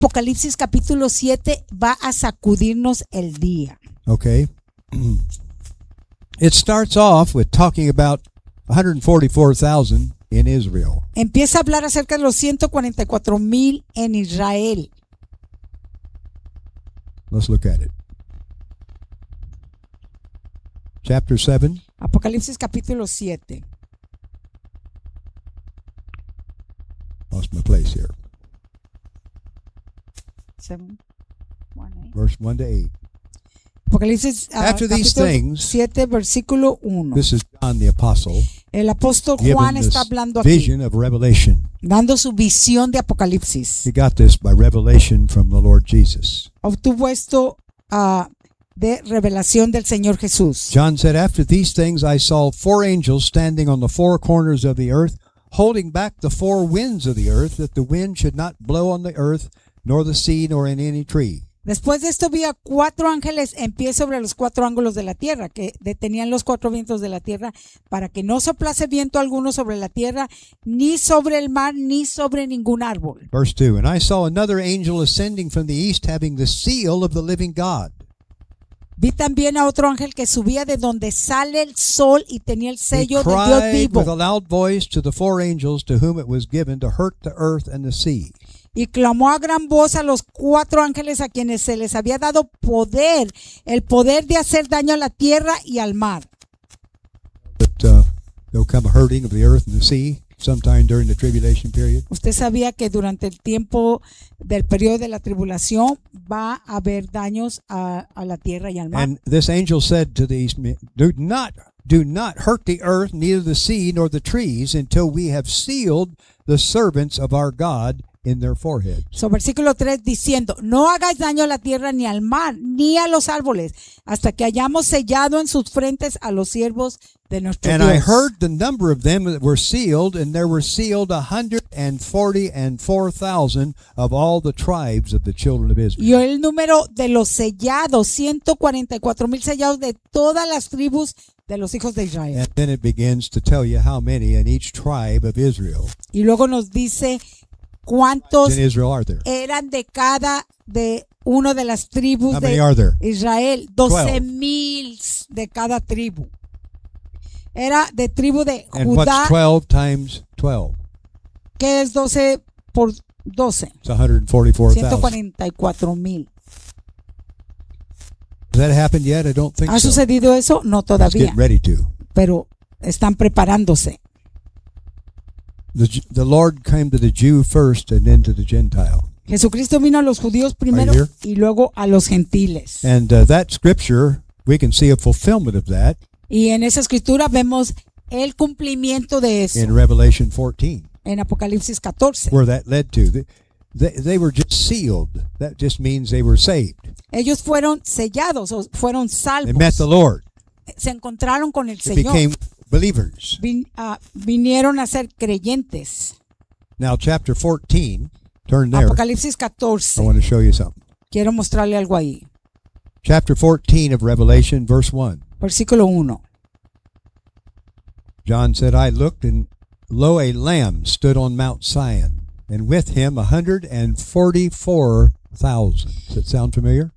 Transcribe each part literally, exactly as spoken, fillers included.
Apocalipsis capítulo siete va a sacudirnos el día. Okay. It starts off with talking about one hundred forty-four thousand in Israel. Empieza a hablar acerca de los ciento cuarenta y cuatro mil en Israel. Let's look at it. Chapter seven. Apocalipsis capítulo siete. Lost my place here. Seven, one, eight. Verse one to eight. Apocalipsis uh, After these capítulo things, siete, versículo uno. This is John the Apostle El apóstol given Juan this está hablando aquí, vision of Revelation. dando su visión de Apocalipsis. He got this by revelation from the Lord Jesus. Obtuvo esto uh, de revelación del Señor Jesús. John said, After these things I saw four angels standing on the four corners of the earth, holding back the four winds of the earth, that the wind should not blow on the earth, nor the sea, nor in any tree. Después de esto vi a cuatro ángeles en pie sobre los cuatro ángulos de la tierra, que detenían los cuatro vientos de la tierra para que no soplase viento alguno sobre la tierra, ni sobre el mar, ni sobre ningún árbol. Verse two, And I saw another angel ascending from the east, having the seal of the living God. Vi también a otro ángel que subía de donde sale el sol y tenía el He sello de Dios cried with a vivo. loud voice to the four angels to whom it was given to hurt the earth and the sea. Y clamó a gran voz a los cuatro ángeles a quienes se les había dado poder, el poder de hacer daño a la tierra y al mar. But uh, there'll come a hurting of the earth and the sea sometime during the tribulation period. Usted sabía que durante el tiempo del periodo de la tribulación va a haber daños a, a la tierra y al mar. And this angel said to these men, Do not, do not hurt the earth, neither the sea, nor the trees, until we have sealed the servants of our God in their foreheads. So, versículo tres diciendo, no hagáis daño a la tierra ni al mar ni a los árboles hasta que hayamos sellado en sus frentes a los siervos de nuestro And Dios. I heard the number of them that were sealed, and there were sealed a hundred and forty and four thousand of all the tribes of the children of Israel. Y el número de los sellados, ciento cuarenta y cuatro mil sellados de todas las tribus de los hijos de Israel. And then it begins to tell you how many in each tribe of Israel. Y luego nos dice cuántos In Israel are there? eran de cada de uno de las tribus How many de are there? Israel, doce mil de cada tribu. Era de tribu de And Judá, what's twelve times twelve? que es doce por doce, It's one hundred forty-four ciento thousand. cuarenta y cuatro mil. Has that happened yet? I don't think ¿Ha so. sucedido eso? No It's todavía, getting ready to. pero están preparándose. The, Ju- the Lord came to the Jew first and then to the Gentile. Jesucristo vino a los judíos primero Right y luego a los gentiles. And uh, that scripture, we can see a fulfillment of that Y en esa escritura vemos el cumplimiento de eso in Revelation fourteen, en Apocalipsis catorce. where that led to. They, they, they were just sealed. That just means they were saved. Ellos fueron sellados o fueron They met the salvos. Lord. Se encontraron con el They Señor. became believers. Vin- ah, vinieron a ser creyentes. Now, chapter fourteen, turn there. Apocalipsis I catorce. want to show you something. Quiero mostrarle algo ahí. Chapter fourteen of Revelation, verse one. Versículo uno. John said, I looked, and lo, a lamb stood on Mount Zion, and with him a hundred and forty-four thousand. Does that sound familiar?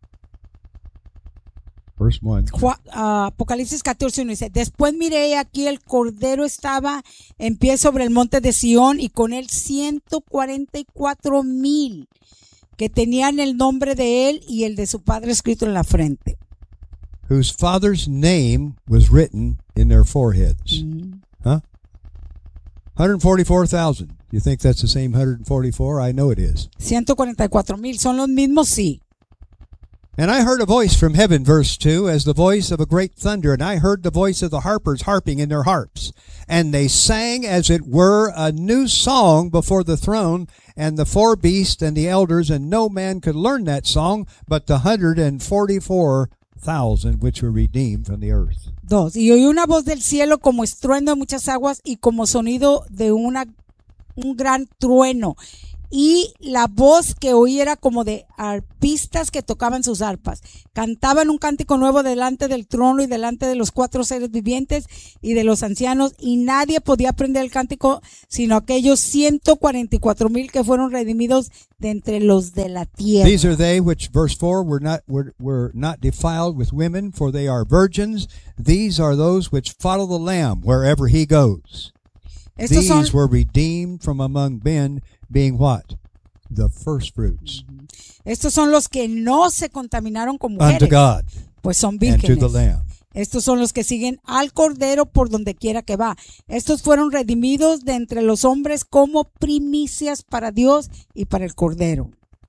Verse one. Ju- ah, Apocalipsis catorce uno dice, después miré aquí el cordero estaba en pie sobre el monte de Sión y con él ciento cuarenta y cuatro mil que tenían el nombre de él y el de su padre escrito en la frente. Whose father's name was written in their foreheads. Mm. Huh? one hundred forty-four thousand. You think that's the same one hundred forty-four? I know it is. ciento cuarenta y cuatro mil, ¿son los mismos? Sí. And I heard a voice from heaven, verse two, as the voice of a great thunder, and I heard the voice of the harpers harping in their harps. And they sang as it were a new song before the throne, and the four beasts and the elders, and no man could learn that song but the hundred and forty-four thousand which were redeemed from the earth. Dos. Y oí una voz del cielo como estruendo de muchas aguas y como sonido de una, un gran trueno. y la voz que oí era como de arpistas que tocaban sus arpas. Cantaban un cántico nuevo delante del trono y delante de los cuatro seres vivientes y de los ancianos, y nadie podía aprender el cántico sino aquellos ciento cuarenta y cuatro mil que fueron redimidos de entre los de la tierra. These are they which, verse four, were not were, were not defiled with women, for they are virgins. These are those which follow the Lamb wherever he goes. Estos son, These were redeemed from among men, being what? The first fruits estos son los que no se contaminaron con unto mujeres, God pues son and to the vírgenes. Lamb. Estos son los que siguen al Cordero por donde quiera que va. Estos fueron redimidos de entre los hombres como primicias para Dios y para el Cordero.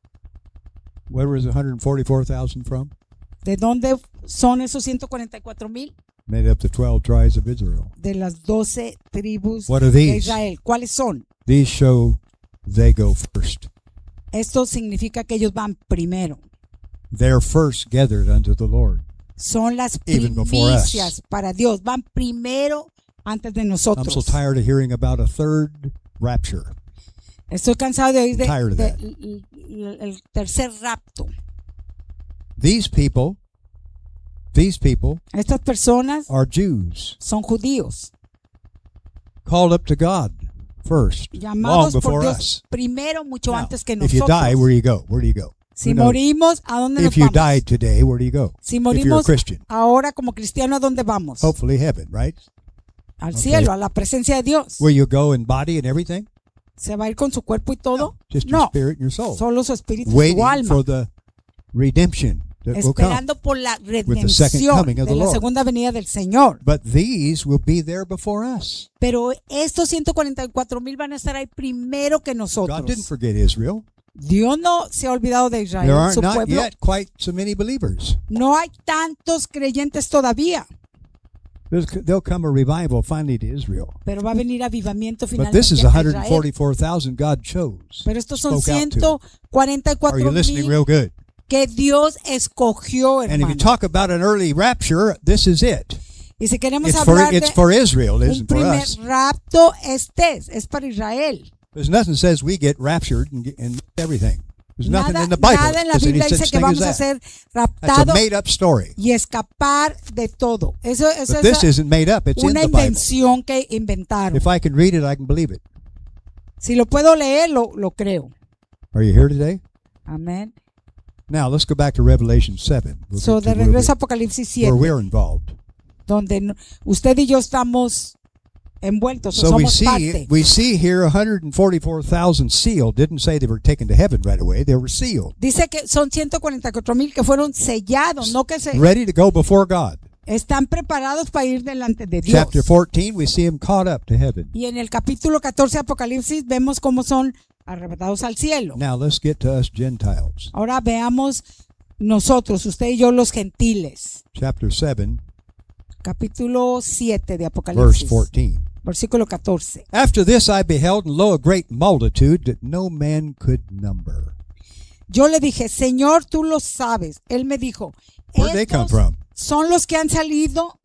Where was one hundred forty-four thousand from? ¿De dónde son esos ciento cuarenta y cuatro mil? Made up the twelve tribes of Israel. De las doce tribus What are de these? Israel. ¿Cuáles son? These show they go first. Esto significa que ellos van primero. They're first gathered unto the Lord. Son las Even before us. primicias para Dios. Van primero antes de I'm nosotros. so tired of hearing about a third rapture. Estoy cansado de oír de, Tired of de- that. l- l- el tercer rapto. These people, these people Estas personas are Jews, son judíos, called up to God first, long llamados por before Dios us. primero, mucho Now, antes que if you nosotros. die, where do you go? Where do you go? Si Who knows? morimos, ¿a dónde nos If you vamos? died today, where do you go? Si If you're a morimos Christian, ahora como cristiano, ¿a dónde vamos? hopefully heaven, right? Al Okay. cielo, a la presencia de Dios. Where you go in body and everything? ¿Se va a ir con su cuerpo y todo? Just your No, spirit and your soul. solo su espíritu y Waiting su alma. for the redemption that will come. Esperando por la the second redención coming of de the la Lord. segunda venida del Señor. But these will be there before us. Pero estos ciento cuarenta y cuatro mil van a estar ahí primero que God didn't nosotros. forget Israel. Dios no se ha olvidado de There Israel, are su not pueblo. yet quite so many believers. No hay tantos creyentes todavía, There's, there'll come a revival finally to Israel. pero va a venir avivamiento But finalmente this is a one hundred Israel. forty-four thousand God chose. Pero estos son spoke out to. ciento cuarenta y Are cuatro you listening mil real good? que Dios escogió, And if you hermano. talk about an early rapture, this is it. Y si queremos It's for, hablar it's de for Israel, it un isn't for primer us. rapto, este es, es para Israel. There's nothing says we get raptured and, get, and everything. There's nothing Nada, in the Bible nada en la that says any Biblia such dice que thing as vamos a that. ser That's a raptados made-up story. y escapar de todo. Eso, eso But this es isn't made up. It's in una the Bible. invención que inventaron. If I can read it, I can believe it. Si lo puedo leer, lo, lo creo. Are you here today? Amén. Now, let's go back to Revelation seven. We'll So, get to de where, regreso a we, Apocalipsis where siete, we're involved. donde no- usted y yo estamos envueltos, o So we somos see parte. we see here one hundred forty-four thousand sealed. Didn't say they were taken to heaven right away. They were sealed, Dice que son ciento cuarenta y cuatro mil que fueron sellados, no que se ready to go before God. están preparados para ir delante de Dios. Chapter fourteen, we see them caught up to heaven. Y en el capítulo catorce de Apocalipsis vemos cómo son arrebatados al cielo. Now let's get to us Gentiles. Ahora veamos nosotros, usted y yo, los gentiles. Chapter seven, Capítulo siete de verse Apocalipsis, fourteen. versículo catorce. After this I beheld, and lo, a great multitude that no man could number. Yo le dije, Señor, tú lo sabes. Él me dijo, Where'd they come estos from? son los que han salido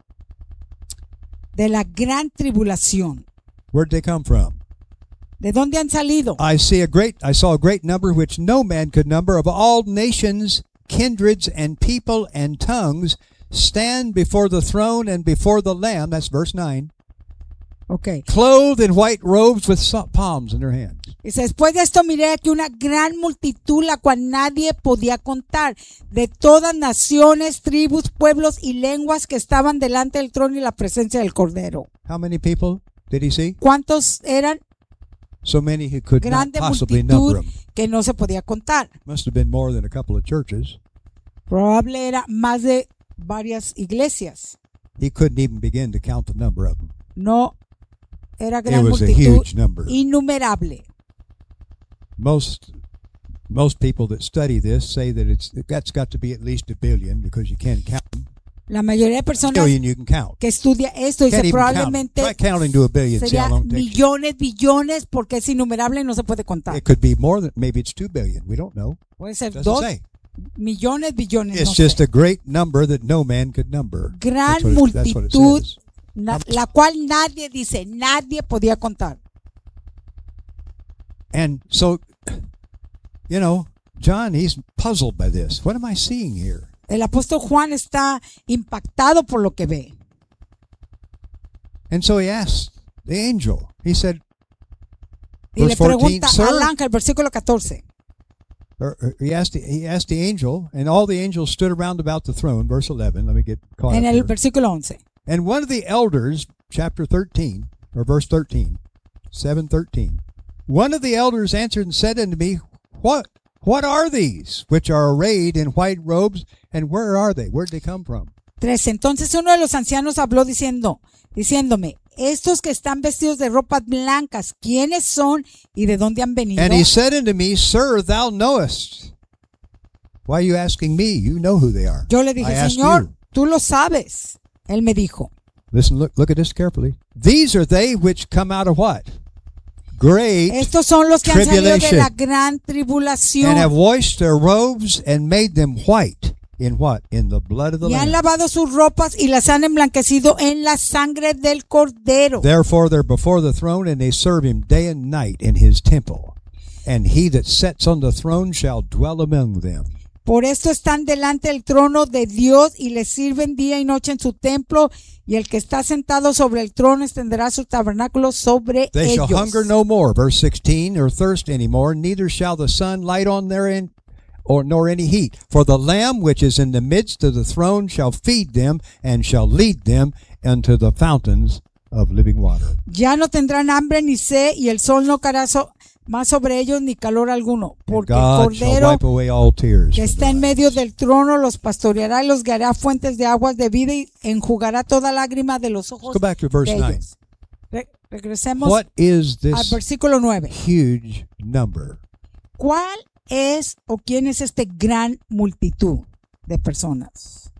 de la gran tribulación. Where'd they come from? ¿De dónde han salido? I see a great I saw a great number which no man could number, of all nations, kindreds, and people and tongues stand before the throne and before the Lamb. That's verse nine. Ok. Clothed in white robes with so- palms in their hands. Dice, después de esto miré aquí una gran multitud, la cual nadie podía contar, de todas naciones, tribus, pueblos y lenguas que estaban delante del trono y la presencia del Cordero. How many people did he see? ¿Cuántos eran? So many he could not Grande possibly number multitud them. que no se podía contar. Must have been more than a couple of churches. Probable era más de varias iglesias. He couldn't even begin to count the number of them. No, era It gran was a multitud, huge number. innumerable. Most most people that study this say that it's that's got to be at least a billion because you can't count them. La mayoría de personas Billion you can count. que estudia esto Can't dice even count 'em. probablemente Try counting to a billion. See sería how long it takes. millones, billones, porque es innumerable y no se puede contar. It could be more than maybe it's two billion. We don't know. Puede ser Doesn't dos say. millones, billones, It's no just sé. a great number that no man could number. Gran That's what it- that's what it multitud, says. na- la cual nadie dice, nadie podía contar. And so you know, John, he's puzzled by this. What am I seeing here? El apóstol Juan está impactado por lo que ve. And so he asked the angel. He said, Y le verse fourteen, pregunta sir, al ángel, versículo catorce. or, or he asked the, he asked the angel, and all the angels stood around about the throne. Verse eleven. Let me get caught En up el here. versículo once. And one of the elders, chapter thirteen, or verse thirteen, seven thirteen. One of the elders answered and said unto me, What what are these which are arrayed in white robes, and where are they? Where'd they come from? tres. Entonces uno de los ancianos habló diciendo, diciéndome, estos que están vestidos de ropas blancas, ¿quiénes son y de dónde han venido? And he said unto me, Sir, thou knowest. Why are you asking me? You know who they are. Yo le dije, I asked Señor, you. tú lo sabes. Él me dijo, Listen, look, look at this carefully. These are they which come out of what? Great, estos son los que han salido de tribulation. la gran tribulación and have washed their robes and made them white. In what? In the blood of the y han Lamb. lavado sus ropas y las han emblanquecido en la sangre del Cordero. Therefore they're before the throne, and they serve him day and night in his temple. And he that sits on the throne shall dwell among them. Por esto están delante del trono de Dios y le sirven día y noche en su templo, y el que está sentado sobre el trono extenderá su tabernáculo sobre They ellos. shall hunger no more, verse sixteen, or thirst any more, neither shall the sun light on therein, or nor any heat. For the Lamb which is in the midst of the throne shall feed them, and shall lead them unto the fountains of living water. Ya no tendrán hambre ni sed, y el sol no caerá so- más sobre ellos ni calor alguno, And porque el God shall Cordero wipe away all tears. que from está their en eyes. medio del trono los pastoreará y los guiará a fuentes de aguas de vida y enjugará toda lágrima de los ojos Go back to verse de nine. ellos. Re- regresemos What is al this versículo nueve. huge number? ¿Cuál es o quién es este gran multitud de personas?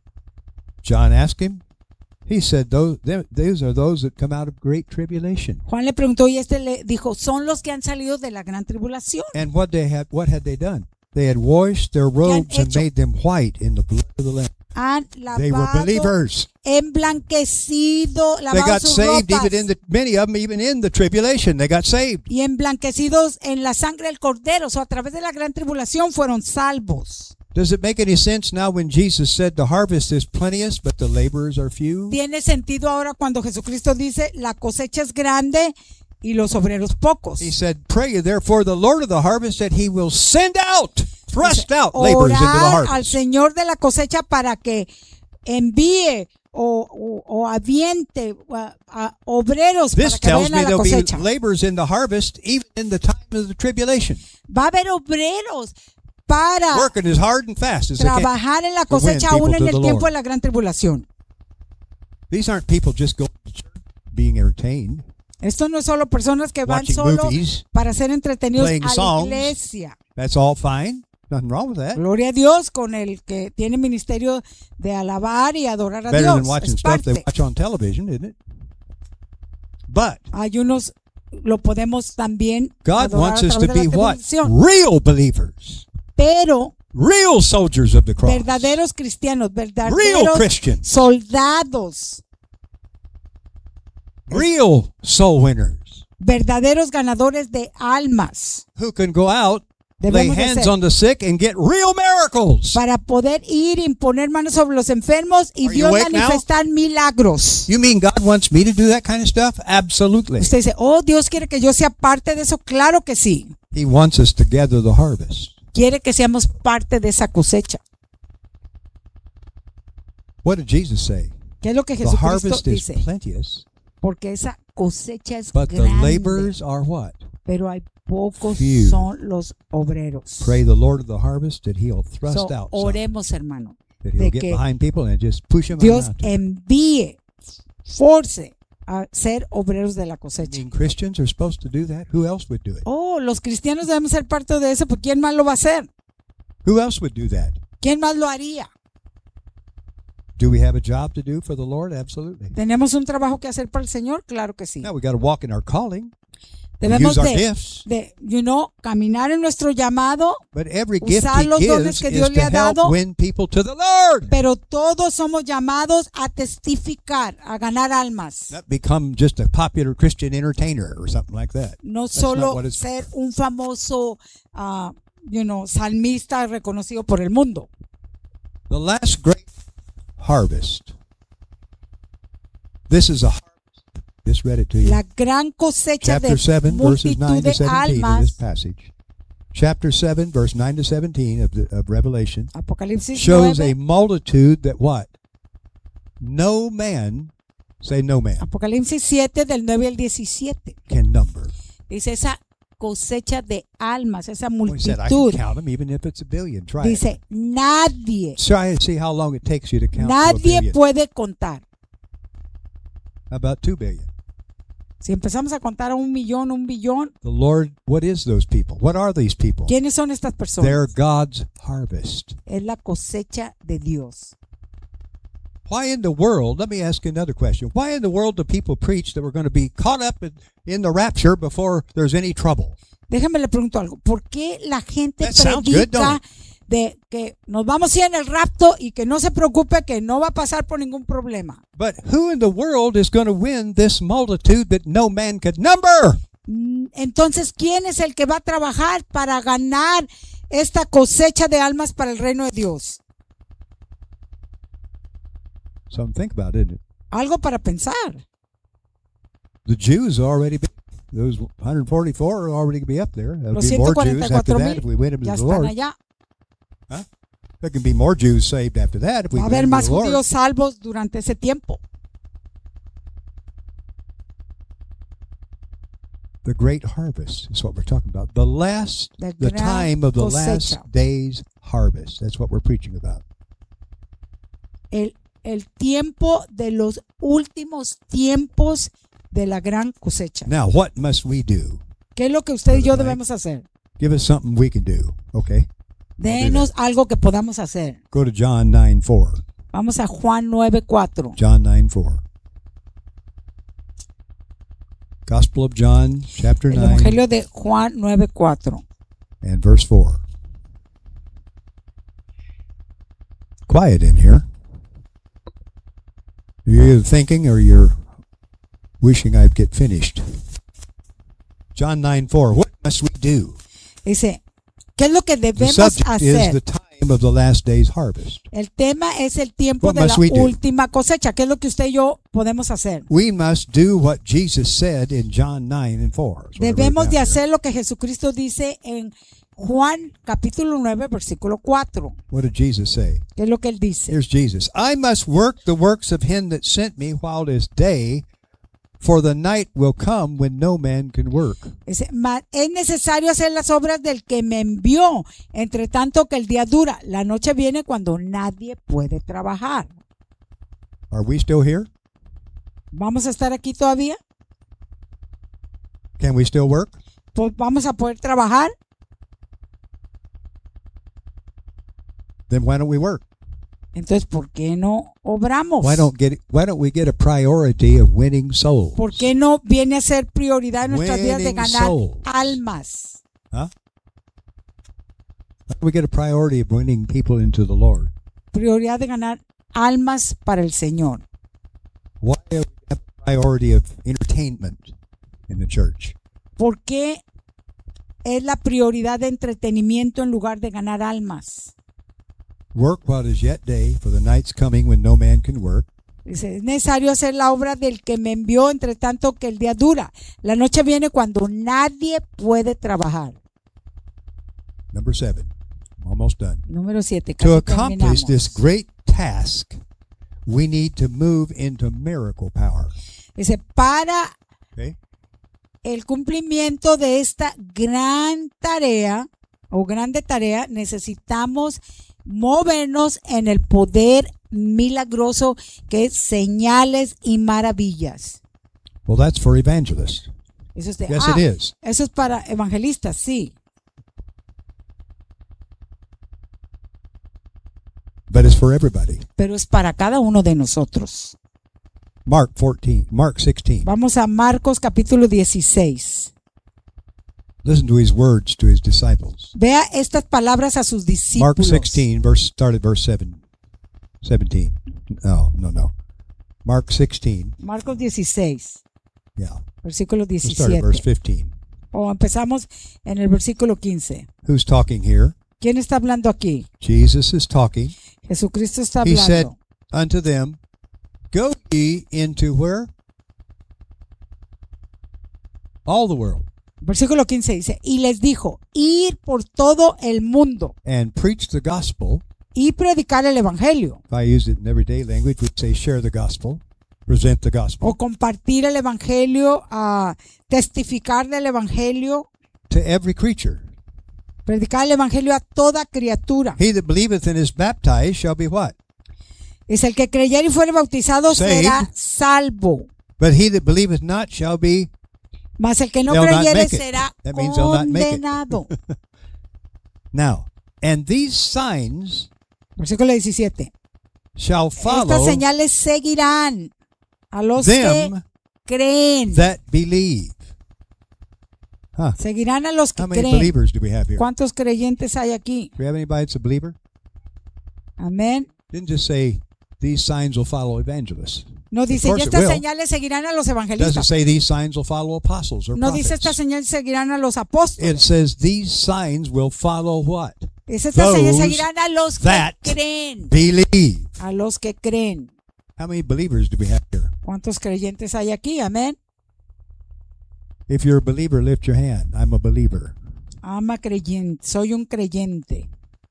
John asked him. He said, those, them- those are those that come out of great tribulation. Juan le preguntó y este le dijo, son los que han salido de la gran tribulación. And what they had, what had they done? They had washed their robes and hecho? made them white in the blood of the Lamb. Han They were lavado, believers. emblanquecido, They lavado got sus saved ropas even in the, many of them even in the tribulation. They got saved. y emblanquecidos en la sangre del Cordero. O sea, a través de la gran tribulación fueron salvos. Does it make any sense now when Jesus said the harvest is plenteous, but the laborers are few? Tiene sentido ahora cuando Jesucristo dice, la cosecha es grande y los obreros pocos. He said, pray therefore the Lord of the harvest that he will send out, thrust out laborers into the Orar al harvest. Señor de la cosecha para que envíe o, o, o aviente a, a obreros This para que tells vayan me a la there'll be cosecha. laborers in the harvest even in the time of the tribulation, Va a haber obreros para working as hard and fast as they can. trabajar en la to win cosecha people aún en to el the tiempo Lord. de la gran tribulación. These aren't people just going to church being entertained, Esto no es solo personas que van watching solo movies. para ser entretenidos playing a la songs. iglesia. That's all fine. Nothing wrong with that. Gloria a Dios con el que tiene ministerio de alabar y adorar a Better Dios. than watching Es stuff they parte. watch on television, isn't it? But Hay unos, lo podemos también God adorar wants a us to través de be la what? televisión. Real believers. Pero Real soldiers of the cross. verdaderos cristianos, Real verdaderos Christians. soldados, Real soul winners. verdaderos ganadores de almas, Who can go out, lay Debemos de hands ser. on the sick, and get real miracles. para poder ir y imponer manos sobre los enfermos y Are you Dios awake now? manifestar milagros. You mean God wants me to do that kind of stuff? Absolutely. Usted dice, oh, Dios quiere que yo sea parte de eso. Claro que sí. He wants us to gather the harvest. Quiere que seamos parte de esa cosecha. What did Jesus say? ¿Qué es lo que The Jesucristo harvest is dice? plenteous, Porque esa cosecha es but the grande, laborers are what? pero hay pocos few. son los obreros. Pray the Lord of the harvest that he'll thrust So, out some, oremos, hermano, that he'll de get que behind people and just push them Dios out. envíe, force a ser obreros de la I cosecha. mean, Christians are supposed to do that. Who else would do it? Oh, los cristianos debemos ser parte de eso, porque ¿quién más lo va a hacer? Who else would do that? ¿Quién más lo haría? Do we have a job to do for the Lord? Absolutely. ¿Tenemos un trabajo que hacer para el Señor? Claro que sí. Now we got to walk in our calling, Debemos use our de, gifts, de, you know, caminar en nuestro llamado, but every gift usar He los dones gives que is Dios to le ha help dado. win people to the Lord. pero todos somos llamados a testificar, a ganar almas. Not become just a popular Christian entertainer or something like that. No not solo what it's ser un famoso ah, you know, salmista reconocido por el mundo. The last great harvest. This is a harvest. Just read it to you. La gran cosecha Chapter de seven, verses nine multitud to de seventeen in this almas. passage. Chapter seven, verse nine to seventeen of, the, of Revelation Apocalipsis shows a nueve. multitude that what? No man, say no man, Apocalipsis siete del nueve al diecisiete. can number. Dice esa cosecha de almas, esa Well, he said, I can multitud. count them even if it's a billion. Try it. Dice, nadie, Try and see how long it takes you to count to a nadie billion. puede contar. How about two billion? Si empezamos a contar a un millón, un billón, The Lord, what is those people? What are these people? ¿quiénes son estas They're personas? God's harvest. Es la cosecha de Dios. Why in the world, let me ask you another question. Why in the world do people preach that we're going to be caught up in, in the rapture before there's any trouble? Déjame le pregunto algo. ¿Por qué la gente That sounds good, predica don't de que nos vamos a ir en el rapto y que no se preocupe que no va a pasar por ningún problema? But who in the world is going to win this multitude that no man could number? Mm, Entonces, ¿quién es el que va a trabajar para ganar esta cosecha de almas para el reino de Dios? Something to think about, isn't it? Algo para pensar. The Jews are already, been, those one hundred forty-four are already going to be up there. There'll Los be more Jews ciento after cuarenta y cuatro that if we win them ya to the están Lord. allá. There can be more Jews saved after that if we Va a win haber them to más the Lord. judíos salvos durante ese tiempo. The great harvest is what we're talking about. The last, La the gran time of the cosecha. last day's harvest. That's what we're preaching about. El, el tiempo de los últimos tiempos de la gran cosecha. Now, what must we do? ¿Qué es lo que usted y yo Brother Mike. debemos hacer? Give us something we can do, okay? Denos algo que podamos hacer. Go to John nine four. Vamos a Juan nueve cuatro. John nine four. Gospel of John, chapter El nine Evangelio de Juan nueve cuatro. and verse four. Quiet in here. You're either thinking or you're wishing I'd get finished. John nine four. What must we do? Dice, ¿qué es lo que The debemos subject is the hacer? time of the last day's harvest. El tema es el tiempo What de la must we do? última cosecha. ¿Qué es lo que usted y yo podemos hacer? We must do what Jesus said in John nine and four. That's what I wrote Debemos down de here. hacer lo que Jesucristo dice en Juan capítulo nueve versículo cuatro. What did Jesus say? ¿Qué es lo que él dice? Here's Jesus. I must work the works of him that sent me while it is day, for the night will come when no man can work. Dice, "Ma- es necesario hacer las obras del que me envió, entre tanto que el día dura. La noche viene cuando nadie puede trabajar." Are we still here? ¿Vamos a estar aquí todavía? Can we still work? Pues vamos a poder trabajar. Then why don't we work? Entonces, ¿por qué no obramos? Why don't get why don't we get a priority of winning souls? ¿Por qué no viene a ser prioridad en nuestras vidas de Winning ganar souls. almas? Huh? Why don't we get a priority of winning people into the Lord? Prioridad de ganar almas para el Señor. Why do we have a priority of entertainment in the church? ¿Por qué es la prioridad de entretenimiento en lugar de ganar almas? Work while it is yet day, for the night's coming when no man can work. Dice, es necesario hacer la obra del que me envió, entre tanto que el día dura. La noche viene cuando nadie puede trabajar. Number seven. I'm almost done. Número siete. To Casi accomplish terminamos. this great task, we need to move into miracle power. Dice, para Okay? el cumplimiento de esta gran tarea o grande tarea, necesitamos movernos en el poder milagroso que es señales y maravillas. Well, that's for evangelists. Eso es, de- Yes, ah, it is. eso es para evangelistas, sí, But it's for everybody. pero es para cada uno de nosotros. Mark fourteen, Mark sixteen. Vamos a Marcos capítulo dieciséis. Listen to his words to his disciples. Vea estas palabras a sus Mark discípulos. sixteen, verse start at verse seven. seventeen. No, no, no. Mark sixteen. Marcos dieciséis, Yeah. versículo Let's start at verse diecisiete. fifteen. O empezamos en el versículo quince. Who's talking here? ¿Quién está hablando aquí? Jesus is talking. Jesucristo está He said hablando. unto them, go ye into where? All the world. Versículo quince dice, y les dijo, ir por todo el mundo And preach the gospel. y predicar el evangelio. If I used it in everyday language, we'd say share the gospel, present the gospel O compartir el evangelio, a testificar del evangelio, to every creature. predicar el evangelio a toda criatura. He that believeth and is baptized shall be what? Es el que creyere y fuere bautizado Saved. será salvo. But he that believeth not shall be. Mas el que no They'll not creyere make it. será That means they'll not make it. condenado. Now, and these signs Versículo diecisiete. shall follow Estas señales seguirán a los them que creen. that believe. Huh. Seguirán a los que How many creen. believers do we have here? ¿Cuántos creyentes hay aquí? Do we have anybody that's a believer? Amén. Didn't just say these signs will follow evangelists. No dice, course y it estas will. señales seguirán a los It doesn't evangelistas. say these signs will follow apostles or No dice estas prophets. señales seguirán a los apóstoles. It says these signs will follow what? Es estas señales those seguirán a los que that creen. Believe. A los que creen. How many believers do we have here? ¿Cuántos creyentes hay aquí? Amén. If you're a believer, lift your hand. I'm a believer. Ama creyente. Soy un creyente.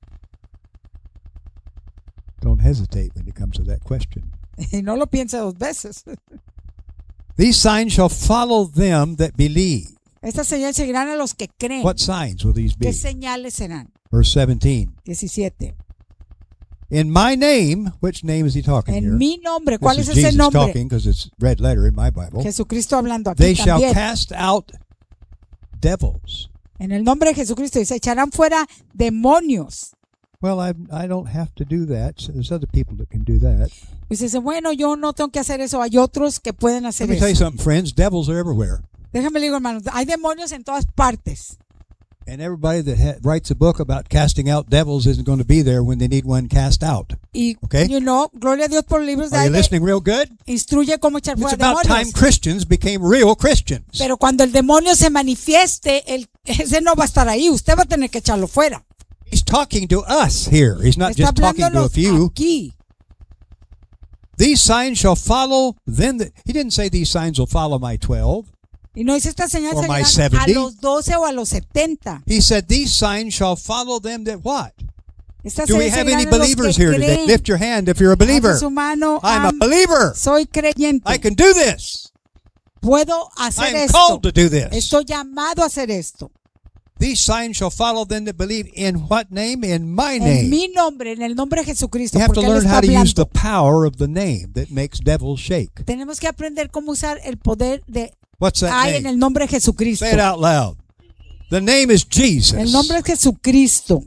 Don't hesitate when it comes to that question. Y no lo piense dos veces. These signs shall follow them that believe. Estas señales seguirán a los que creen. What signs will these be? ¿Qué señales serán? Verse seventeen. diecisiete. In my name, which name is he talking here? En mi nombre. This ¿Cuál is es ese Jesus nombre? talking because it's red letter in my Bible. Jesucristo hablando aquí They shall también. cast out devils. En el nombre de Jesucristo dice, echarán fuera demonios. Well, I I don't have to do that. So there's other people that can do that. Y dice, bueno, yo no tengo que hacer eso. Hay otros que pueden Let hacer me tell you eso. something, friends. Devils are everywhere. Déjame le digo, hermanos, hay demonios en todas partes. And everybody that ha- writes a book about casting out devils isn't going to be there when they need one cast out. Y, Okay. you know, gloria a Dios por libros de Are you ahí de- listening real good? instruye cómo echar It's fuera about time demonios. Christians became real Christians. Pero cuando el demonio se manifieste, el, ese no va a estar ahí. Usted va a tener que echarlo fuera. He's talking to us here. He's not Está just talking to a hablándonos few. aquí. These signs shall follow them that. He didn't say these signs will follow my twelve. Y no dice estas señales Or my seguirán a seventy. los doce o a los setenta. He said these signs shall follow them that what? Estas Do we señales have seguirán any a los believers que here today? creen. Lift your hand if you're a believer. Alce su mano. I'm a Am- believer. Soy creyente. I can do this. Puedo hacer I'm esto. called to do this. Estoy llamado a hacer esto. These signs shall follow them that believe in what name? In my En name. mi nombre, en el nombre de Jesucristo. You have to Porque Él learn está how to use the hablando. power of the name that makes devils shake. Tenemos que aprender cómo usar el poder de What's that hay en name? el nombre de Jesucristo. Say it out loud. The name is Jesus. El nombre es Jesucristo.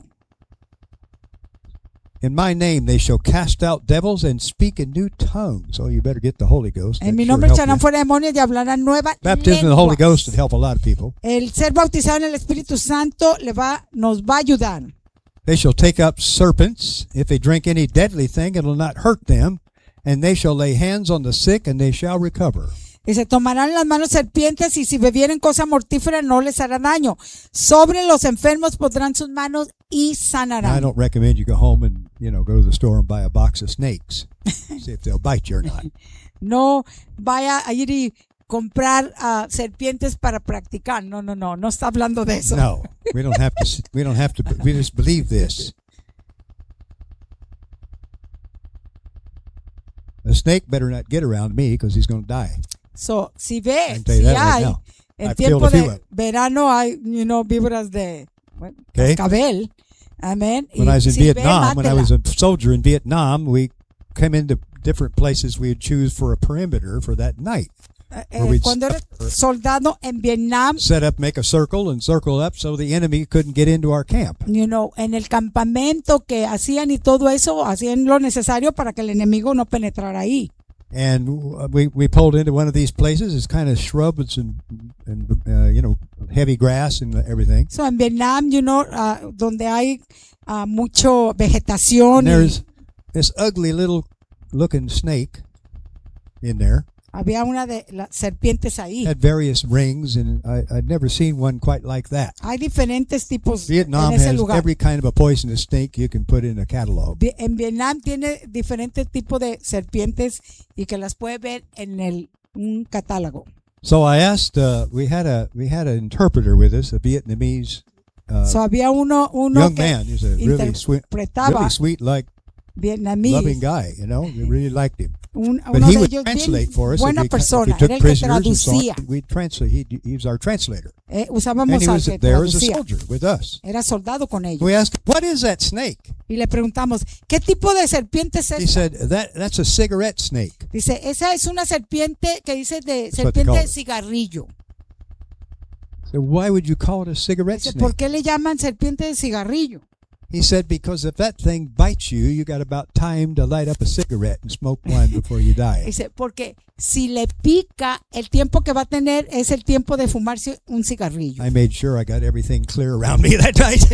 In my name they shall cast out devils and speak in new tongues. Oh, you better get the Holy Ghost. En That mi sure nombre help echarán you. fuera demonios y hablarán nueva Baptism in the Holy lengua. Ghost would help a lot of people. El ser bautizado en el Espíritu Santo le va, nos va a ayudar. They shall take up serpents. If they drink any deadly thing, it will not hurt them. And they shall lay hands on the sick, and they shall recover. Y se tomarán en las manos serpientes y si bebieren cosa mortífera no les hará daño. Sobre los enfermos pondrán sus manos y Now, I sanarán. don't recommend you go home and, you know, go to the store and buy a box of snakes. See if they'll bite you or not. No vaya a ir y comprar ah, serpientes para practicar. No, no, no, no está hablando de eso. No, we don't have to. We don't have to. We just believe this. The snake better not get around me because he's going to die. So, si I ve, can tell you si that right hay, now. en I've tiempo killed a few de of 'em. verano hay, you know, víboras de bueno, Okay. cascabel. Amén. When I was in si ve, Vietnam, when I mátela. was a soldier in Vietnam, we came into different places we would choose for a perimeter for that night. Eh, where eh, we'd cuando eres soldado en Vietnam, Set up, make a circle, and circle up so the enemy couldn't get into our camp. you know, en el campamento que hacían y todo eso, hacían lo necesario para que el enemigo no penetrara ahí. And we we pulled into one of these places. It's kind of shrubs and and uh, you know heavy grass and everything. So, en Vietnam, you know, ah, donde hay ah, mucho vegetación And y, there's this ugly little looking snake in there. Había una de las serpientes ahí. Had various rings, and I, I'd never seen one quite like that. Hay diferentes tipos Vietnam en ese has lugar. every kind of a poisonous snake you can put in a catalog. Vi- En Vietnam tiene diferentes tipos de serpientes y que las puede ver en el un catálogo. So I asked. Uh, we had a we had an interpreter with us, a Vietnamese uh, So, había uno, uno young que man. He's a really sweet, interpretaba really sweet, like vietnamés. loving guy. You know, we really liked him. Un, But uno he de would ellos translate bien for us. buena if we, persona, if we era took el que prisoners and so traducía. on, we'd translate. He, he was our translator, Eh, and usábamos he al was que there as a traducía. soldier with us. Era soldado con ellos. We asked, "What is that snake?" Y le preguntamos, ¿qué tipo de serpiente es He esa? said, "That that's a cigarette snake." Dice, esa es una serpiente que dice de That's what they serpiente call de it. cigarrillo. So why would you call it a cigarette Dice, snake? ¿por qué le llaman serpiente de cigarrillo? He said, because if that thing bites you, you got about time to light up a cigarette and smoke one before you die. Dice, porque si le pica, el tiempo que va a tener es el tiempo de fumarse un cigarrillo. I made sure I got everything clear around me that night.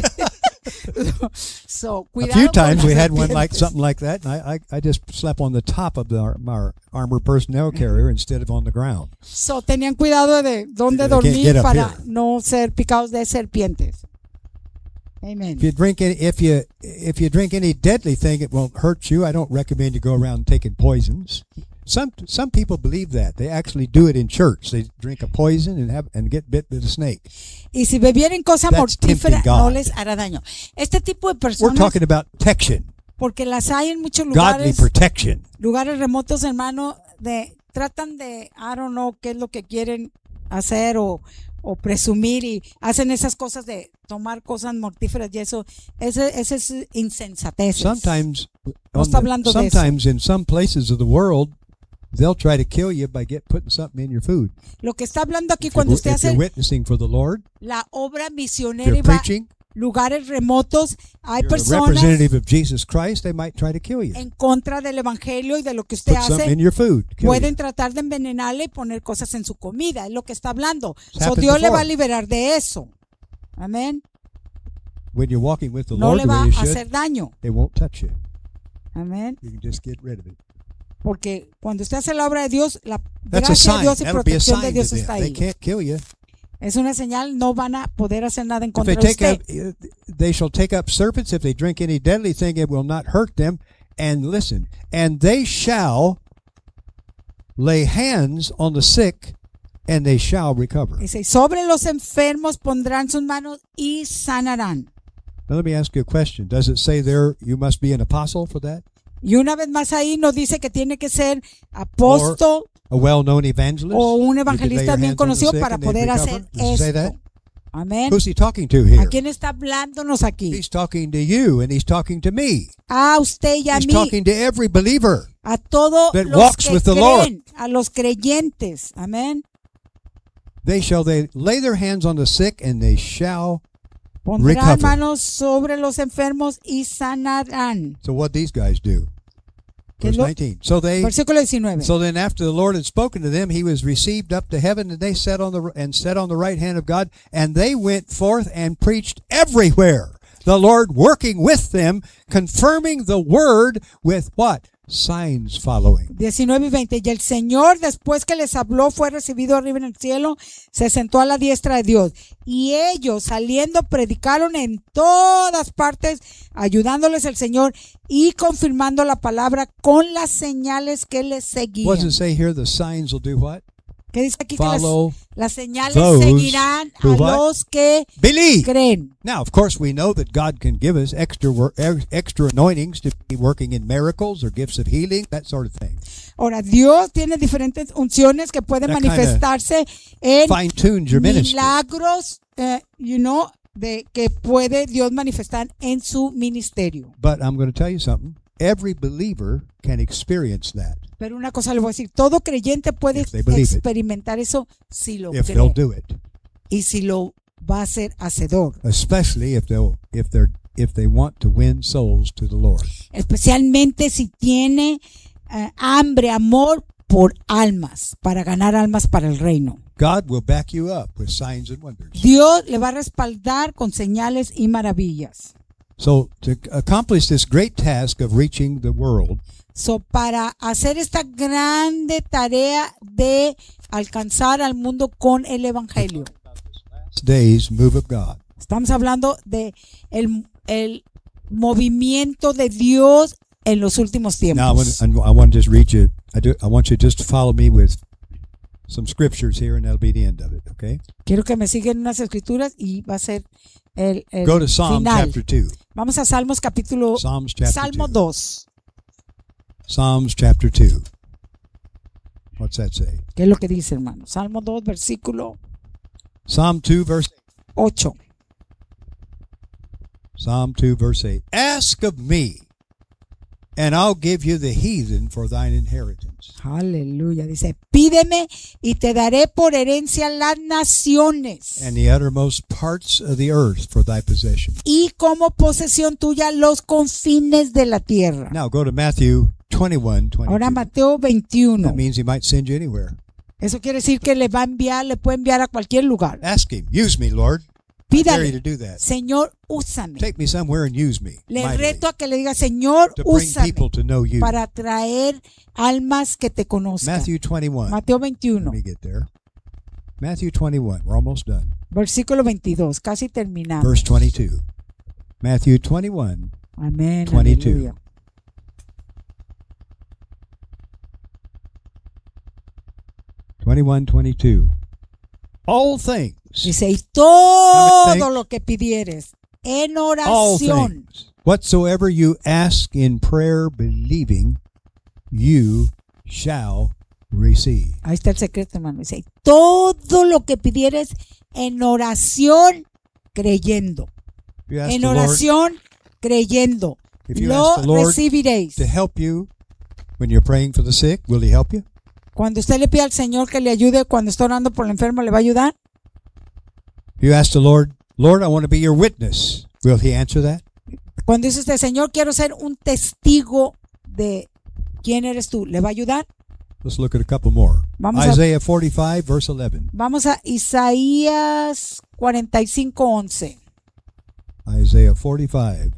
So, A cuidado few con times las we had one like serpientes. something like that, and I, I, I just slept on the top of the, our armor personnel carrier instead of on the ground. So, tenían cuidado de dónde They can't dormir get up para here. no ser picados de serpientes. Amen. If you drink any, if you if you drink any deadly thing, it won't hurt you. I don't recommend you go around taking poisons. Some some people believe that they actually do it in church. They drink a poison and have and get bit with a snake. Y si bebieren cosa That's mortífera, tempting no God. les hará daño. Este tipo de We're personas, talking about protection, porque las hay en muchos godly lugares, protection. lugares remotos, hermano, de tratan de, I don't know, qué es lo que quieren hacer o, o presumir y hacen esas cosas de tomar cosas mortíferas y eso, ese, ese es insensatez. Sometimes, No on está the- hablando de eso. sometimes in some places of the world, they'll try to kill you by get putting something in your food. Lo que está hablando aquí If cuando you're, usted if you're hace witnessing for the Lord, la obra if misionera y you're va preaching, lugares remotos, hay you're a personas representative of Jesus Christ, they might try to kill you. en contra del evangelio y de lo que usted Put something hace. in your food. Kill Pueden you. tratar de envenenarle y poner cosas en su comida, es lo que está hablando. It's So, happened Dios le before. va a liberar de eso. Amén. When you're walking with the No Lord le the va way you a should, hacer daño. it won't touch you. Amén. You can just get rid of it. Porque cuando usted hace la obra de Dios, la That's a gracia de sign. Dios y That'll be a protección de sign to Dios them. está They ahí. can't kill you. Es una señal, no van a poder hacer nada en If they contra de take usted. up, uh, they shall take up serpents. If they drink any deadly thing, it will not hurt them. And listen, and they shall lay hands on the sick, and they shall recover. Dice, sobre los enfermos pondrán sus manos y sanarán. Now let me ask you a question. Does it say there you must be an apostle for that? Y una vez más ahí nos dice que tiene que ser apóstol A well-known evangelist? o un You could lay evangelista your bien hands on the conocido sick para and they'd poder recover? hacer Does it say that? esto. Amén. Who's he talking to ¿A here? quién está hablándonos aquí? He's talking to you, and he's talking to me. A usted y a He's mí, talking to every believer. a todos that los walks que with the Lord. creen, a los creyentes. Amén. They shall they lay their hands on the sick, and they shall. Pondrán Recover. manos sobre los enfermos y sanarán. So what these guys do? Que Verse lo- nineteen. So they. Versículo diecinueve. So then, after the Lord had spoken to them, he was received up to heaven, and they sat on the and sat on the right hand of God, and they went forth and preached everywhere. The Lord working with them, confirming the word with what? Signs following. diecinueve y veinte. Y el Señor, después que les habló, fue recibido arriba en el cielo, se sentó a la diestra de Dios. Y ellos, saliendo, predicaron en todas partes, ayudándoles el Señor y confirmando la palabra con las señales que les What seguían. does it say here? The signs will do what? ¿Qué dice aquí? Que las, Follow las señales those seguirán a who what? los que Believe. creen. Now, of course, we know that God can give us extra work, extra anointings to be working in miracles or gifts of healing, that sort of thing. Ahora, Dios tiene diferentes unciones que pueden That kinda manifestarse en Fine tunes your ministry. milagros, eh, you know, de que puede Dios manifestar en su ministerio. But I'm going to tell you something. Every believer can experience that Pero una cosa le voy a decir, todo creyente puede If they believe it. experimentar eso si lo if cree they'll do it, y si lo va a hacer hacedor, especially if they'll if they're if they want to win souls to the Lord. especialmente si tiene eh, hambre, amor por almas, para ganar almas para el reino. God will back you up with signs and wonders. Dios le va a respaldar con señales y maravillas. So to accomplish this great task of reaching the world, So, para hacer esta grande tarea de alcanzar al mundo con el evangelio. today's move of God. Estamos hablando de el, el movimiento de Dios en los últimos Now, I want, tiempos. I want to just read you. I, do, I want you just to follow me with some scriptures here, and that'll be the end of it. Okay? Quiero que me sigan unas escrituras y va a ser el, el Go to Psalm final. chapter two. Vamos a Salmos capítulo Psalms chapter Salmo two. dos. Psalms chapter two. What's that say? ¿Qué es lo que dice, hermano? Salmo dos, versículo Psalm two, verse ocho. Psalm two, verse eight. Ask of me, and I'll give you the heathen for thine inheritance. Aleluya. Dice, pídeme y te daré por herencia las naciones And the uttermost parts of the earth for thy possession. y como posesión tuya los confines de la tierra. Now go to Matthew twenty-one, Ahora twenty-two. Mateo veintiuno. That means he might send you anywhere. Eso quiere decir que le va a enviar, le puede enviar a cualquier lugar. Ask him, use me, Lord. I dare you to Pídale, do that. Señor, úsame. Take me somewhere and use me Le mightily reto a que le diga, Señor, to bring úsame people to know you. para traer almas que te conozcan. Matthew twenty-one. Mateo Let veintiuno, me get there. Matthew twenty-one. We're almost done. versículo veintidós, casi terminando. Verse twenty-two. Matthew twenty-one. Amén, veintidós. aleluya. twenty-one, twenty-two. All things. Dice, y todo Thanks. lo que pidieres en All oración. things. Whatsoever you ask in prayer, believing, you shall receive. Ahí está el secreto, hermano. Dice, todo lo que pidieres en oración, creyendo. If you ask En the Lord oración, creyendo. If you Lo ask the Lord recibiréis. to help you when you're praying for the sick, will he help you? Cuando usted le pide al Señor que le ayude, cuando está orando por el enfermo, ¿le va a ayudar? You ask the Lord, Lord, I want to be your witness. Will he answer that? Cuando dice usted, Señor, quiero ser un testigo de quién eres tú, ¿le va a ayudar? Let's look at a couple more. Vamos a- Isaiah forty-five, verse eleven. Vamos a Isaías cuarenta y cinco, once. Isaiah forty-five,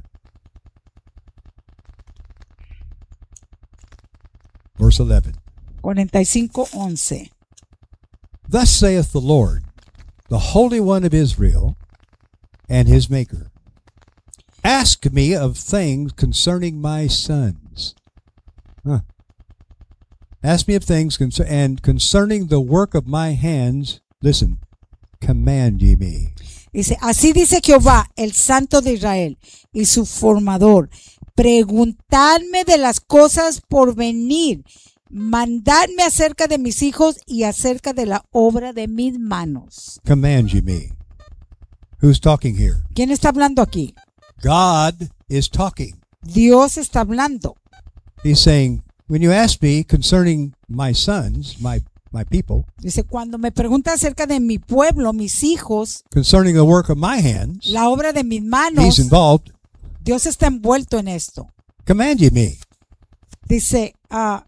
verse eleven. cuarenta y cinco, once. Thus saith the Lord, the Holy One of Israel, and his Maker. Ask me of things concerning my sons. Huh. Ask me of things concer- and concerning the work of my hands. Listen, command ye me. Dice, así dice Jehová, el Santo de Israel y su formador. Preguntadme de las cosas por venir. Mandadme acerca de mis hijos y acerca de la obra de mis manos. Command ye me. Who's talking here? ¿Quién está hablando aquí? God is talking. Dios está hablando. He's saying, when you ask me concerning my sons, my, my people, Dice, cuando me pregunta acerca de mi pueblo, mis hijos, concerning the work of my hands, la obra de mis manos, he's involved. Dios está envuelto en esto. Command ye me. Dice, ah,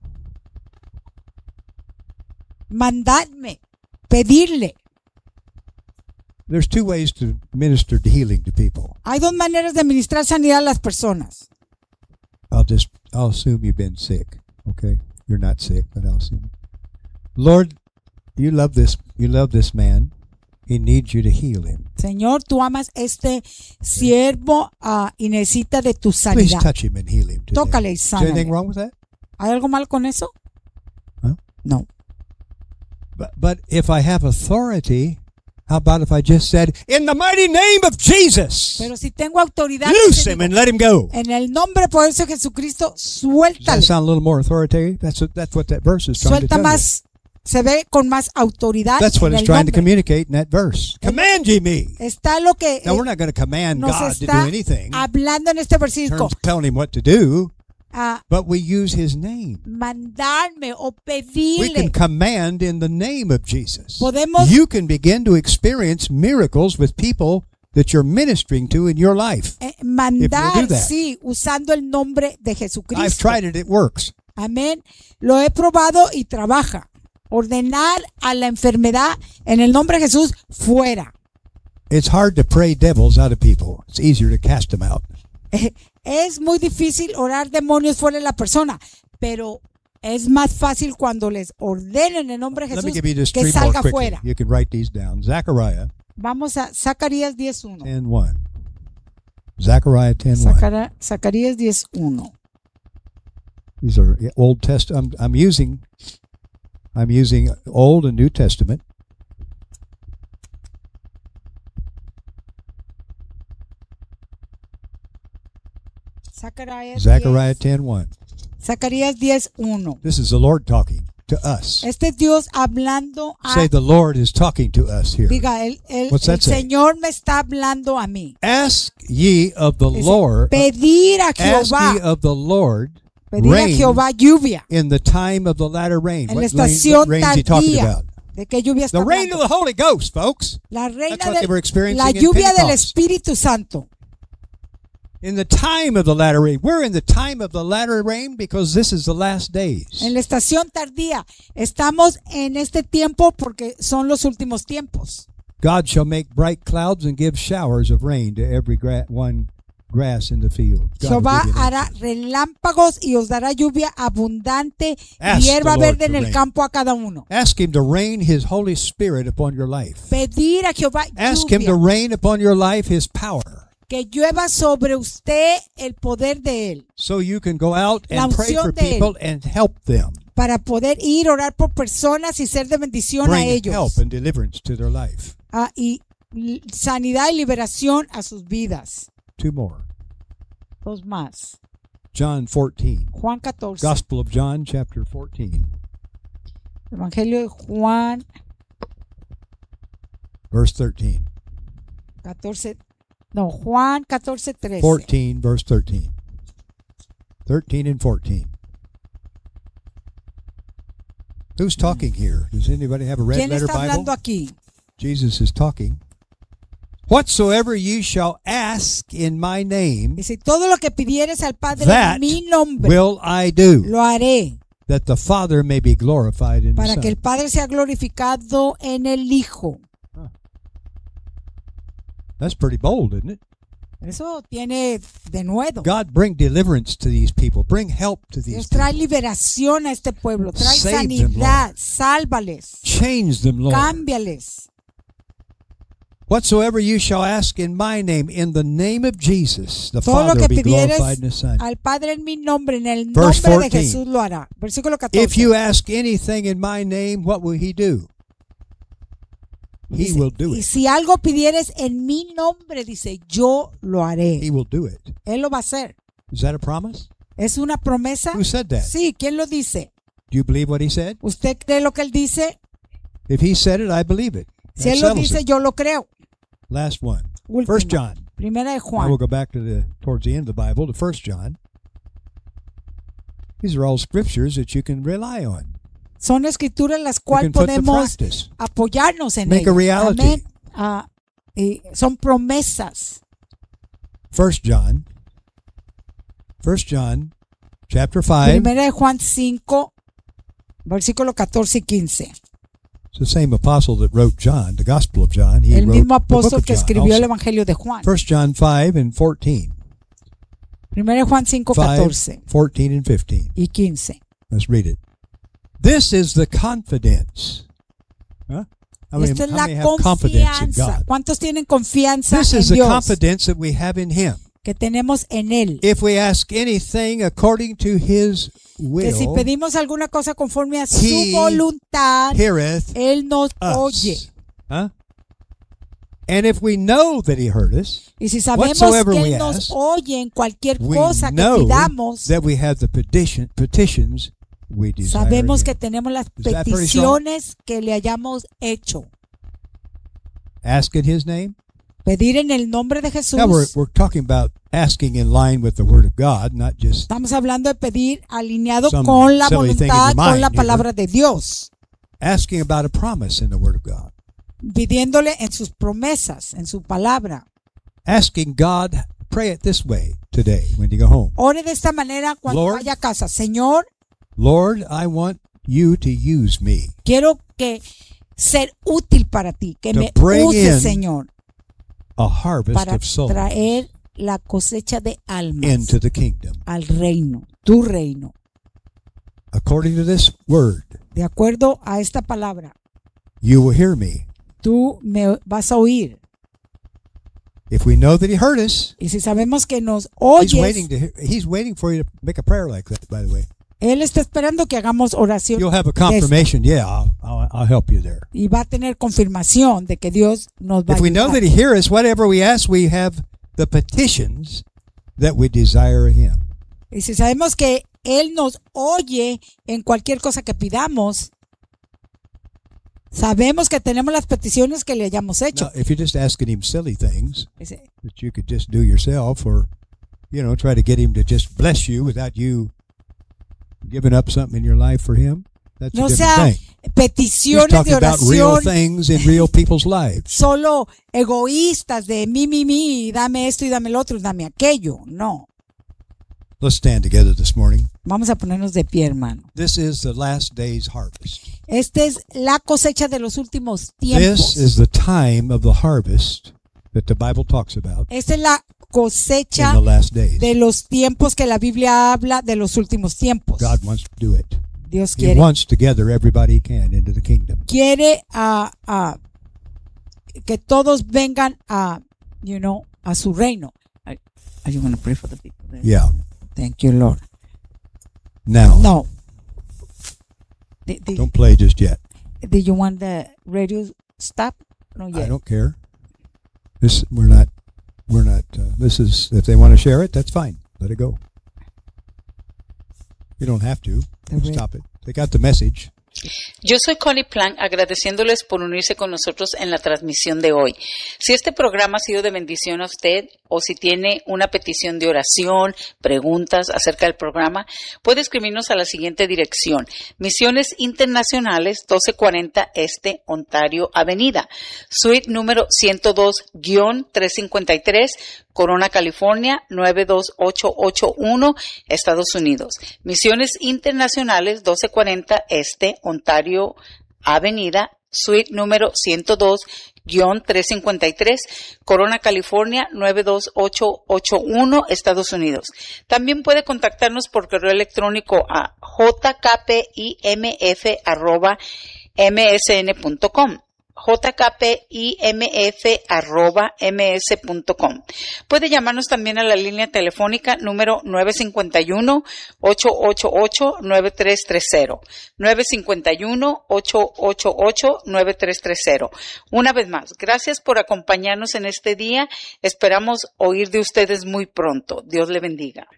mandadme, pedirle. There's two ways to minister to healing to people. Hay dos maneras de ministrar sanidad a las personas. I'll just, I'll assume you've been sick. Okay? You're not sick, but I'll assume. Lord, you love this, you love this man. He needs you to heal him. Señor, tú amas este siervo ah, y necesita de tu Please sanidad. touch him and heal him today. Tócale y Is there anything sánale. wrong with that? ¿Hay algo mal con eso? Huh? No. But, but if I have authority, how about if I just said, in the mighty name of Jesus, Pero si tengo autoridad, loose te him digo, and let him go? en el nombre poderoso de Jesucristo, Does suéltale. that sound a little more authoritative? That's what, that's what that verse is trying to Suelta tell más, se ve con más you. autoridad. That's what en it's el trying to nombre. communicate in that verse. Command ye me. Está lo que Now, eh, we're not going to command nos God to do está anything, hablando en este in versículo. terms of telling him what to do, A but we use his name. mandarme o We pedirle. can command in the name of Jesus. Podemos- You can begin to experience miracles with people that you're ministering to in your life. Eh, If you mandar, do that. sí, usando el nombre de I've Jesucristo. tried it, it works. Amén. Lo he probado y trabaja. Ordenar a la enfermedad en el nombre de Jesús fuera. It's hard to pray devils out of people. It's easier to cast them out. Es muy difícil orar demonios fuera de la persona, pero es más fácil cuando les ordenen en nombre de Let me Jesús give you just que three more salga quickly. fuera. You can write these down. Zechariah Vamos a Zacarías diez uno. ten one. Zechariah ten one. Zacara- Zacarías diez uno. These are Old Testament. I'm, I'm using I'm using Old and New Testament. Zacarías Zechariah diez, ten one. Zacarías diez uno. This is the Lord talking to us. Este es Dios hablando a Say the Lord is talking to us here. diga el, el, What's that el say? Señor me está hablando a mí. Ask ye of the Dice, Lord. pedir a Ask Jehová, ye of the Lord pedir a rain Jehová lluvia in the time of the latter rain. en What, la rain, estación what rain is he talking tardía. about? ¿De qué lluvia está The rain of hablando? the Holy Ghost, folks. La reina That's what they were del, experiencing la in lluvia del Pentecost. Espíritu Santo. In the time of the latter rain. We're in the time of the latter rain because this is the last days. En la estación tardía. Estamos en este tiempo porque son los últimos tiempos. God shall make bright clouds and give showers of rain to every gra- one grass in the field. God will Jehová give you that. hará relámpagos y os dará lluvia abundante Ask y hierba the Lord verde to en el rain. campo a cada uno. Ask him to rain his Holy Spirit upon your life. Pedir a Jehová Ask him to lluvia, rain upon your life his power. que llueva sobre usted el poder de Él, So you can go out La and pray unción for de él. people and help them. para poder ir a orar por personas y ser de bendición a Bring help ellos. and deliverance to their life. Ah, y l- sanidad y liberación a sus vidas. Two more. Dos más. John fourteen. Juan catorce. Gospel of John, chapter fourteen, Evangelio de Juan verse thirteen. catorce. No, Juan catorce, trece. fourteen, verse thirteen. thirteen and fourteen. Who's talking here? Does anybody have a red ¿Quién letter está hablando Bible? aquí? Jesus is talking. Whatsoever you shall ask in my name, Dice, todo lo que pidieres al Padre that en mi nombre, will I do, lo haré, that the Father may be glorified in the para que el Son. Padre sea glorificado en el Hijo. That's pretty bold, isn't it? Eso tiene de nuevo. God, bring deliverance to these people. Bring help to these Dios trae people. liberación a este pueblo, trae Save them, sanidad, Lord. sálvales, Change them, Lord. cámbiales. Whatsoever you shall ask in my name, in the name of Jesus, the Todo Father lo will que be glorified pidieres in the Son. al Padre en mi nombre, en el Verse nombre de fourteen. Jesús lo hará. Versículo If catorce. you ask anything in my name, what will he do? He Dice, will do y it. si algo pidieres en mi nombre, dice, yo lo haré. He will do it. Él lo va a hacer. Is that a promise? ¿Es una promesa? Who said that? Sí, ¿quién lo dice? Do you believe what he said? ¿Usted cree lo que él dice? If he said it, I believe it. Si That él lo settles dice, it. yo lo creo. Last one. Última. First John. Primera de I Juan. will go back to the towards the end of the Bible to First John. These are all scriptures that you can rely on. Son escrituras las You cuales can put to podemos practice. apoyarnos en Make a ellas. reality. Amén. Ah, y son promesas. First John. First John, chapter five. Primera de Juan cinco, versículo catorce y quince. It's the same apostle that wrote John, the Gospel of John. He El wrote mismo the book apóstol of que John escribió el also. Evangelio de Juan. First John five and fourteen. Primera de Juan cinco, five, catorce fourteen and fifteen. y quince. Let's read it. This is the confidence. Huh? How many, Esta es how la many have confidence in confianza. God? ¿Cuántos tienen confianza This en is the Dios? confidence that we have in Him. Que tenemos en Él. If we ask anything according to His Que si will, pedimos alguna cosa conforme a su He voluntad, heareth Él nos oye. us. Huh? And if we know that He heard us, Y si sabemos whatsoever que we Él nos ask, oye en cualquier we cosa que know pidamos, that we have the petition, petitions we desire. sabemos in que Him. tenemos las Is that pretty strong? peticiones que le hayamos hecho. Ask in His name. Pedir en el nombre de Jesús. Now we're, we're talking about asking in line with the Word of God, not just Estamos hablando de pedir alineado Some con la silly thing in voluntad, your con mind la here. palabra de Dios. asking about a promise in the Word of God. Pidiéndole en sus promesas, en su palabra. Asking God, pray it this way today when you go home. Ore de esta manera cuando Lord, vaya a casa. Señor, Lord, I want you to use me quiero que ser útil para ti, que To me bring uses, in Señor, a harvest para of souls traer la cosecha de almas into the kingdom. al reino, tu reino. According to this word, De acuerdo a esta palabra, you will hear me. tú me vas a oír. If we know that he heard us, Y si sabemos que nos he's oyes, waiting to hear, he's waiting for you to make a prayer like that, by the way. Él está esperando que hagamos oración You'll have a de esta. confirmation. Yeah, I'll, I'll, I'll help you there. Y va a tener confirmación de que Dios nos va a If we know ayudar. that he hears us, whatever we ask, we have the petitions that we desire of him. Y si sabemos que Él nos oye en cualquier cosa que pidamos, sabemos que tenemos las peticiones que le hayamos hecho. Now, if you're just asking him silly things Dice, that you could just do yourself, or, you know, try to get him to just bless you without you giving up something in your life for him, that's no a different sea thing. He's peticiones talking de about real oración things in real people's lives. solo egoístas de mí, mí, mí, dame esto y dame el otro y dame aquello. No. Let's stand together this morning. Vamos a ponernos de pie, hermano. This is the last day's harvest. Esta es la cosecha de los últimos This tiempos. is the time of the harvest that the Bible talks about Esta es la in cosecha the last days. de los tiempos que la Biblia habla de los últimos tiempos. God wants to do it. Dios He quiere. wants to gather everybody he can into the kingdom. quiere a, a que todos vengan a, you know, a su reino. Are are you going to pray for the people there? Yeah. Thank you, Lord. Now, No. Did, did, don't play just yet. did you want the radio stop? No, I yet. don't care. This we're not. We're not. Uh, this is if they want to share it, that's fine. Let it go. You don't have to. Okay. Stop it. They got the message. Yo soy Connie Plank, agradeciéndoles por unirse con nosotros en la transmisión de hoy. Si este programa ha sido de bendición a usted o si tiene una petición de oración, preguntas acerca del programa, puede escribirnos a la siguiente dirección: Misiones Internacionales, doce cuarenta Este, Ontario Avenida, suite número ciento dos guión trescientos cincuenta y tres, Corona, California, nueve dos ocho ocho uno, Estados Unidos. Misiones Internacionales, doce cuarenta Este, Ontario Avenida, suite número ciento dos guión trescientos cincuenta y tres, Corona, California, nueve dos ocho ocho uno, Estados Unidos. También puede contactarnos por correo electrónico a j k p i m f arroba m s n punto com. j k p i m f arroba m s punto com. Puede llamarnos también a la línea telefónica número nueve cinco uno, ocho ocho ocho, nueve tres tres cero. nueve cinco uno, ocho ocho ocho, nueve tres tres cero. Una vez más, gracias por acompañarnos en este día. Esperamos oír de ustedes muy pronto. Dios le bendiga.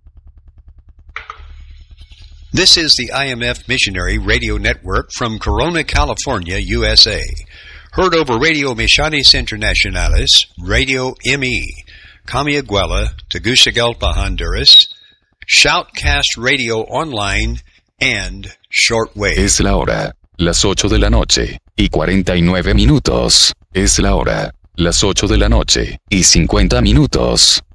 This is the I M F Missionary Radio Network from Corona, California, U S A. Heard over Radio Misiones Internacionales, Radio M E, Camiaguela, Tegucigalpa, Honduras, Shoutcast Radio Online, and Shortwave. Es la hora, las ocho de la noche, y cuarenta y nueve minutos. Es la hora, las ocho de la noche, y cincuenta minutos.